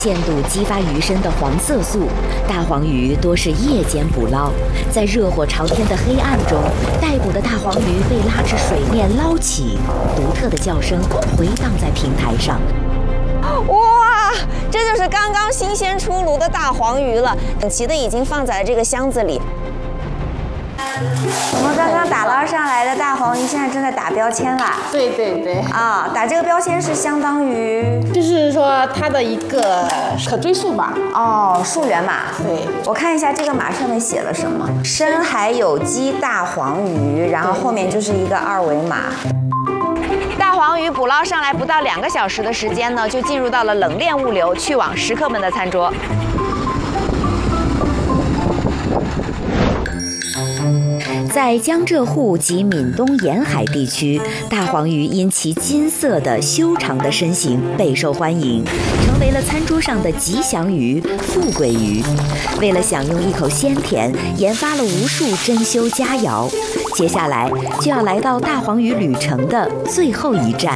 限度激发鱼身的黄色素，大黄鱼多是夜间捕捞，在热火朝天的黑暗中，逮捕的大黄鱼被拉至水面捞起，独特的叫声回荡在平台上。 哇，这就是刚刚新鲜出炉的大黄鱼了，整齐的已经放在了这个箱子里。我们刚刚打捞上来的大黄鱼，现在正在打标签啦。 对对对。 啊，打这个标签是相当于， 就是说它的一个可追溯码。 哦，溯源码。 对。 我看一下这个码上面写了什么：深海有机大黄鱼，然后后面就是一个二维码。大黄鱼捕捞上来不到2个小时的时间呢，就进入到了冷链物流，去往食客们的餐桌。 在江浙沪及闽东沿海地区，大黄鱼因其金色的修长的身形备受欢迎，成为了餐桌上的吉祥鱼、富贵鱼。为了享用一口鲜甜，研发了无数珍馐佳肴。接下来就要来到大黄鱼旅程的最后一站。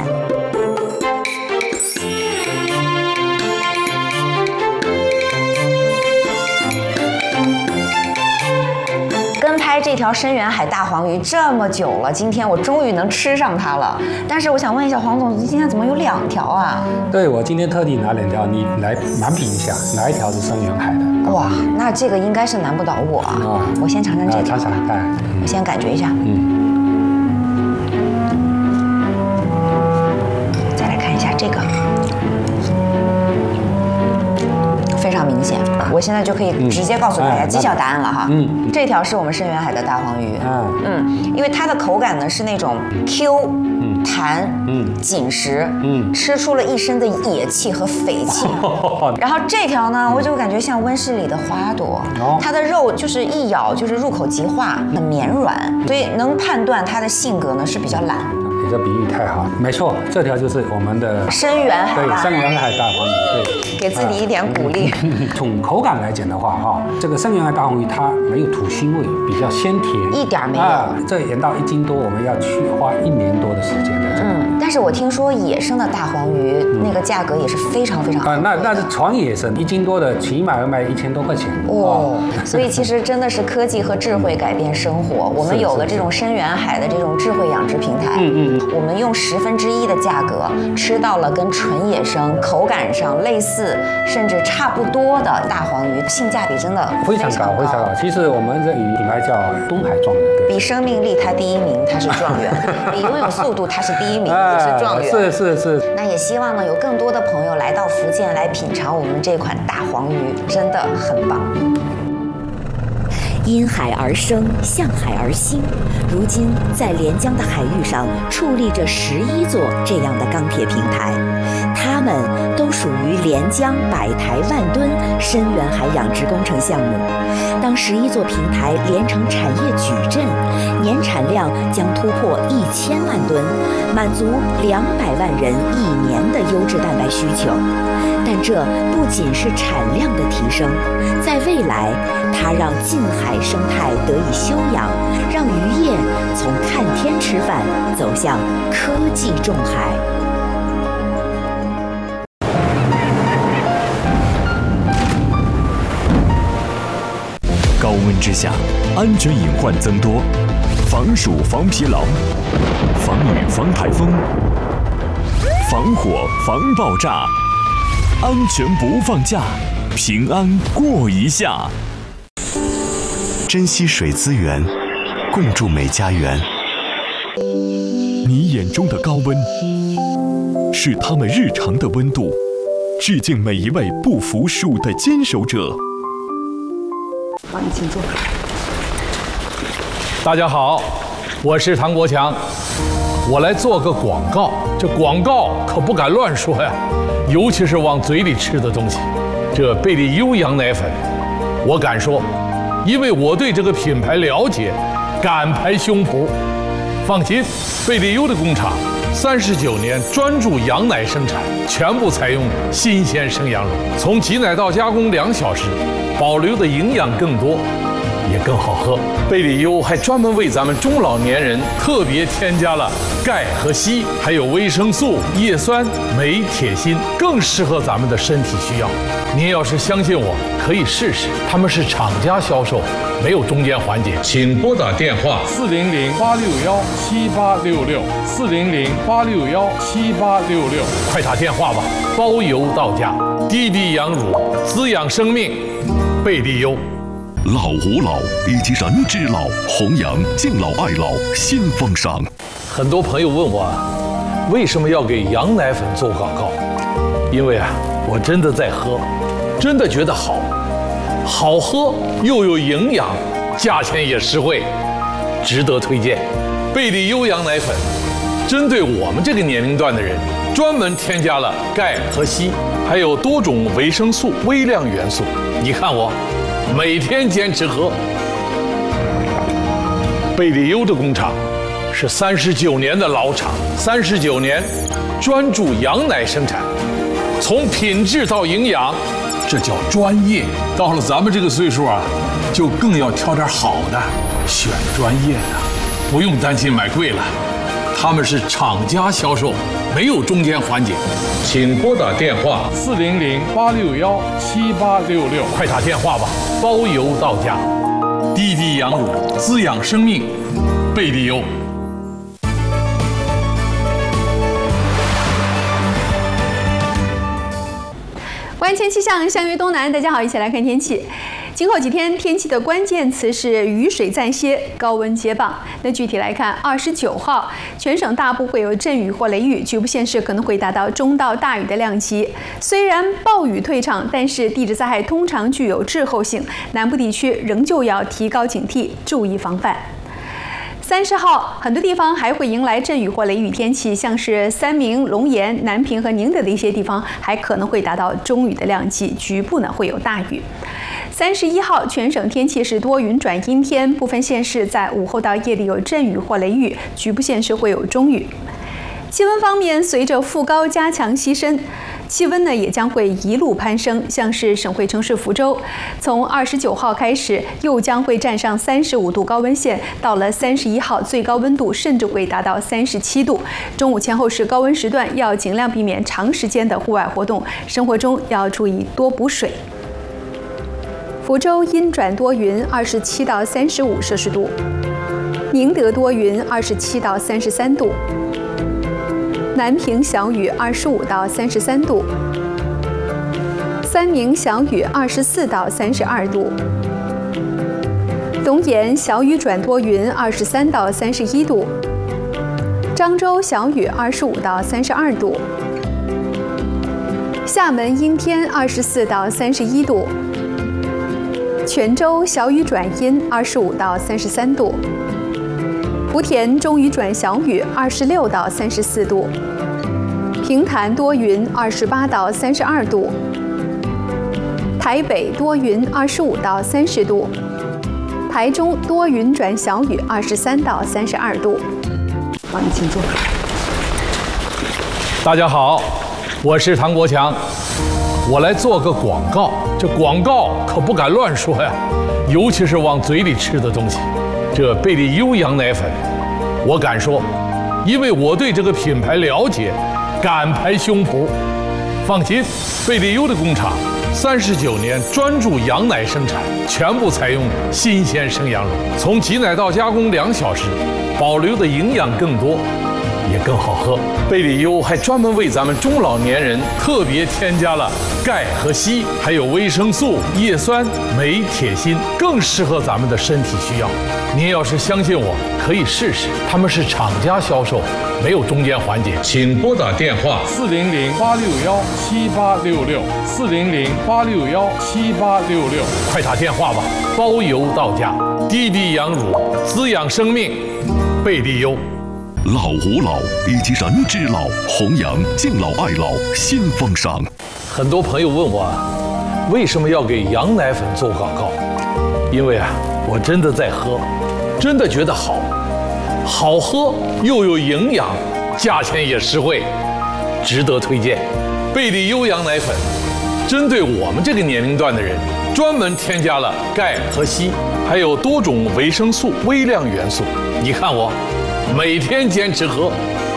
拍这条深远海大黄鱼这么久了，今天我终于能吃上它了。但是我想问一下黄总，今天怎么有2条啊？ 对，我今天特地拿2条，你来难评一下，哪一条是深远海的？ 哇，那这个应该是难不倒我啊！我先尝尝这条， 尝尝看， 我先感觉一下，再来看一下这个。非常明显，我现在就可以直接告诉大家揭晓答案了哈。这条是我们深远海的大黄鱼。因为它的口感呢是那种 Q、弹、紧实，吃出了一身的野气和肥气。然后这条呢，我就感觉像温室里的花朵，它的肉就是一咬就是入口即化，很绵软，所以能判断它的性格呢是比较懒。 你这比喻太好，没错，这条就是我们的深远海大， 对，深远海大黄鱼，对， 给自己一点鼓励。 从口感来讲的话，这个深远海大黄鱼它没有土腥味，比较鲜甜， 一点没有。 这研到1斤多，我们要去花1年多的时间的。 但是我听说野生的大黄鱼那个价格也是非常非常好。 那是纯野生，1斤多的起码要卖1000多块钱。 所以其实真的是科技和智慧改变生活。我们有了这种深远海的这种智慧养殖平台，我们用1/10的价格吃到了跟纯野生口感上类似甚至差不多的大黄鱼，性价比真的非常高，非常高。其实我们这鱼品牌叫东海状元， 比生命力它第1名，它是状元；比游泳速度它是第1名，也是状元。 是。 那也希望呢有更多的朋友来到福建来品尝我们这款大黄鱼，真的很棒。 因海而生，向海而兴。如今，在连江的海域上矗立着11座这样的钢铁平台，它们都属于连江100台万吨深远海养殖工程项目。当11座平台连成产业矩阵，年产量将突破1000万吨，满足200万人1年的优质蛋白需求。但这不仅是产量的提升，在未来，它让近海生态得以休养，让渔业从看天吃饭走向科技种海。 高温之下，安全隐患增多，防暑防疲劳，防雨防台风，防火防爆炸。安全不放假，平安过一夏。 珍惜水资源，共筑美家园。 你眼中的高温，是他们日常的温度。致敬每一位不服输的坚守者。 好，你请坐。 大家好，我是唐国强，我来做个广告。这广告可不敢乱说呀。尤其是往嘴里吃的东西，这贝利优羊奶粉，我敢说，因为我对这个品牌了解，敢拍胸脯。放心，贝利优的工厂39年专注羊奶生产，全部采用新鲜生羊乳，从挤奶到加工2小时，保留的营养更多。 也更好喝。贝里优还专门为咱们中老年人特别添加了钙和硒，还有维生素、叶酸、镁、铁、锌，更适合咱们的身体需要。您要是相信我，可以试试。他们是厂家销售，没有中间环节。请拨打电话400-861-7866，400-861-7866，快打电话吧，包邮到家。滴滴羊乳，滋养生命，贝利优。 老吾老以及人之老，弘扬敬老爱老新风尚。 很多朋友问我，为什么要给羊奶粉做广告？因为我真的在喝，真的觉得好，好喝又有营养，价钱也实惠，值得推荐。贝利优羊奶粉，针对我们这个年龄段的人，专门添加了钙和硒，还有多种维生素、微量元素。你看我，每天坚持喝。贝利优的工厂是39年的老厂，39年专注羊奶生产，从品质到营养，这叫专业。到了咱们这个岁数就更要挑点好的，选专业的，不用担心买贵了。他们是厂家销售，没有中间环节。请拨打电话400-861-7866，快打电话吧，包邮到家。滴滴羊乳，滋养生命，贝利优。 万千气象，相约东南。大家好，一起来看天气。今后几天天气的关键词是雨水暂歇，高温接棒。那具体来看，29号全省大部会有阵雨或雷雨，局部县市可能会达到中到大雨的量级。虽然暴雨退场，但是地质灾害通常具有滞后性，南部地区仍旧要提高警惕，注意防范。30号，很多地方还会迎来阵雨或雷雨天气，像是三明、龙岩、南平和宁德的一些地方，还可能会达到中雨的量级，局部呢会有大雨。31号，全省天气是多云转阴天，部分县市在午后到夜里有阵雨或雷雨，局部县市会有中雨。气温方面，随着副高加强西伸，气温呢也将会一路攀升，像是省会城市福州，从29号开始又将会站上35度高温线，到了31号最高温度甚至会达到37度。中午前后是高温时段，要尽量避免长时间的户外活动，生活中要注意多补水。福州阴转多云，27到35摄氏度；宁德多云，27到33度；南平小雨，25到33度；三明小雨，24到32度；龙岩小雨转多云，23到31度；漳州小雨，25到32度；厦门阴天，24到31度；泉州小雨转阴，25到33度；莆田中雨转小雨，26到34度；平潭多云，28到32度；台北多云，25到30度；台中多云转小雨，23到32度。好，你请坐。 大家好，我是唐国强，我来做个广告。这广告可不敢乱说呀，尤其是往嘴里吃的东西。这贝利优羊奶粉，我敢说，因为我对这个品牌了解，敢拍胸脯。放心，贝利优的工厂39年专注羊奶生产，全部采用新鲜生羊乳，从挤奶到加工2小时，保留的营养更多，也更好喝。贝利优还专门为咱们中老年人特别添加了钙和硒，还有维生素、叶酸、镁、铁、锌，更适合咱们的身体需要。您要是相信我，可以试试。他们是厂家销售，没有中间环节。请拨打电话400-861-7866，400-861-7866，快打电话吧，包邮到家。滴滴羊乳，滋养生命，贝利优。 老吾老以及人之老，弘扬敬老爱老新风尚。 很多朋友问我，为什么要给羊奶粉做广告？因为我真的在喝，真的觉得好，好喝又有营养，价钱也实惠，值得推荐。贝利优羊奶粉，针对我们这个年龄段的人， 专门添加了钙和硒，还有多种维生素、微量元素。你看我，每天坚持喝。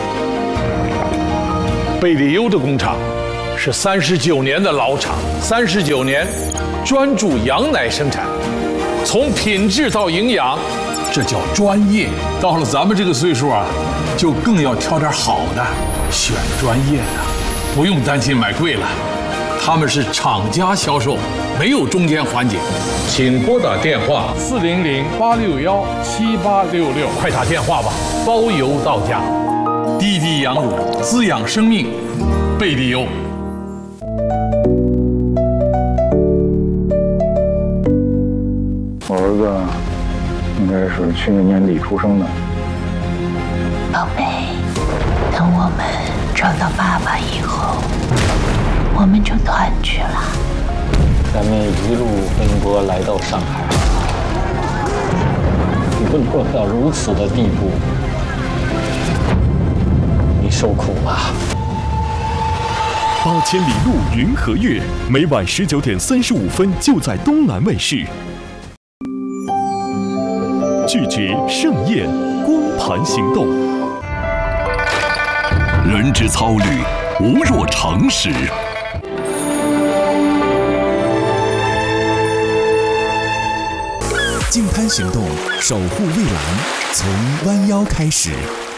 贝利优的工厂是39年的老厂，39年专注羊奶生产，从品质到营养，这叫专业。到了咱们这个岁数啊，就更要挑点好的，选专业的，不用担心买贵了。他们是厂家销售，没有中间环节。请拨打电话400-861-7866，快打电话吧，包邮到家。滴滴羊乳，滋养生命，贝利优。 我儿子应该是去年年底出生的。 宝贝，等我们找到爸爸以后，我们就团聚了。 咱们一路奔波来到上海，沦落到如此的地步，你受苦了。 8000里路云和月，每晚19点35分就在东南卫视。拒绝盛宴，光盘行动。 人之操虑，无若常识。 净滩行动，守护蔚蓝，从弯腰开始。